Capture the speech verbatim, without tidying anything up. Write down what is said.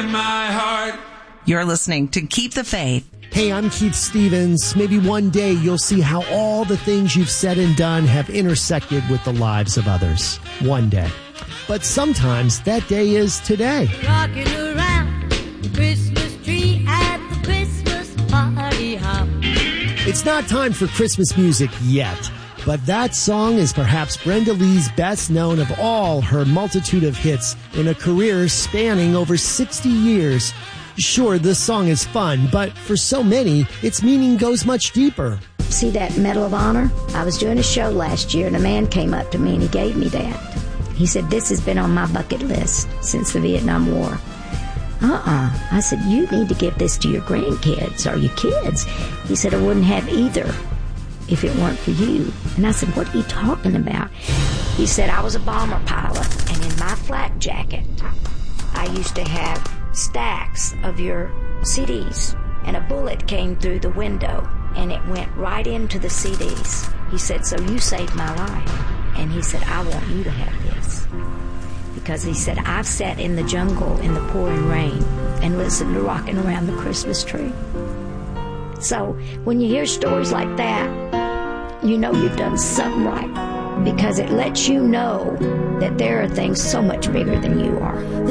in my heart. You're listening to Keep the Faith. Hey, I'm Keith Stevens. Maybe one day you'll see how all the things you've said and done have intersected with the lives of others. One day. But sometimes that day is today. Rocking around the Christmas tree at the Christmas party hop. It's not time for Christmas music yet, but that song is perhaps Brenda Lee's best known of all her multitude of hits in a career spanning over sixty years. Sure, this song is fun, but for so many, its meaning goes much deeper. See that Medal of Honor? I was doing a show last year, and a man came up to me and he gave me that. He said, this has been on my bucket list since the Vietnam War. Uh-uh. I said, you need to give this to your grandkids or your kids. He said, I wouldn't have either if it weren't for you. And I said, what are you talking about? He said, I was a bomber pilot, and in my flak jacket, I used to have stacks of your C Ds, and a bullet came through the window and it went right into the C Ds. He said, so you saved my life. And he said, I want you to have this. Because he said, I've sat in the jungle in the pouring rain and listened to Rocking Around the Christmas Tree. So when you hear stories like that, you know you've done something right, because it lets you know that there are things so much bigger than you are.